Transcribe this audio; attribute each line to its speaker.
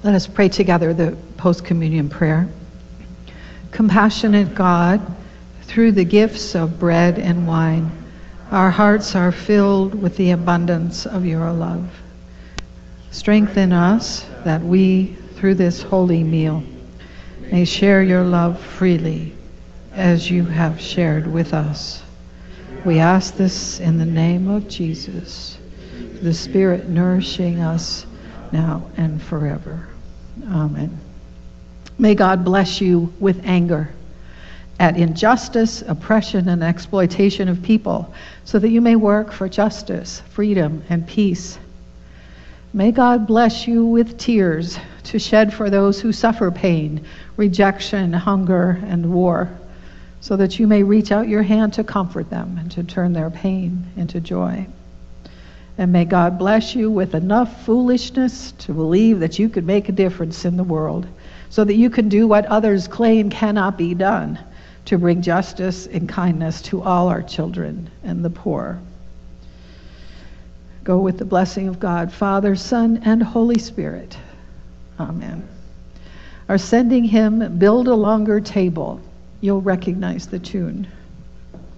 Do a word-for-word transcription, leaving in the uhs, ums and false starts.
Speaker 1: Let us pray together the post-communion prayer. Compassionate God, through the gifts of bread and wine, our hearts are filled with the abundance of your love. Strengthen us that we, through this holy meal, may share your love freely as you have shared with us. We ask this in the name of Jesus, the Spirit nourishing us now and forever. Amen. May God bless you with anger at injustice, oppression, and exploitation of people, so that you may work for justice, freedom, and peace. May God bless you with tears to shed for those who suffer pain, rejection, hunger, and war, so that you may reach out your hand to comfort them and to turn their pain into joy. And may God bless you with enough foolishness to believe that you could make a difference in the world, so that you can do what others claim cannot be done, to bring justice and kindness to all our children and the poor. Go with the blessing of God, Father, Son, and Holy Spirit. Amen. Our sending hymn, Build a Longer Table. You'll recognize the tune.